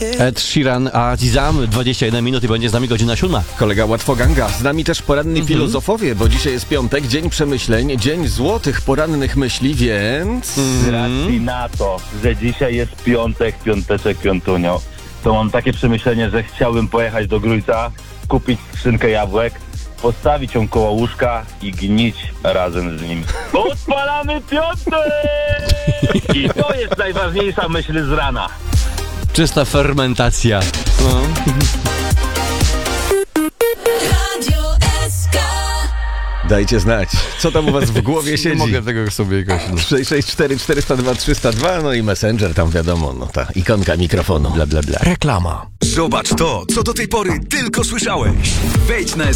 Ed Sheeran, Azizam, 21 minut i będzie z nami godzina 7. Kolega Łatwoganga, z nami też poranni filozofowie, bo dzisiaj jest piątek, dzień przemyśleń, dzień złotych porannych myśli, więc... Z racji na to, że dzisiaj jest piątek, piąteczek, piątunio, to mam takie przemyślenie, że chciałbym pojechać do Grójca, kupić skrzynkę jabłek, postawić ją koło łóżka i gnić razem z nim. Odpalamy piątek! I to jest najważniejsza myśl z rana. Czysta fermentacja. No. Dajcie znać, co tam u was w głowie siedzi. Nie mogę tego sobie jakoś... 664 402 302, no i Messenger, tam wiadomo, no ta ikonka mikrofonu. Bla, bla, bla. Reklama. Zobacz to, co do tej pory tylko słyszałeś. Wejdź na